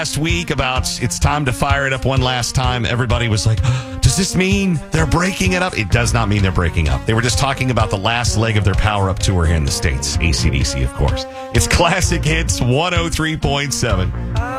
last week about it's time to fire it up one last time. Everybody was like, does this mean they're breaking it up? It does not mean they're breaking up. They were just talking about the last leg of their Power Up tour here in the States. AC/DC, of course. It's Classic Hits 103.7.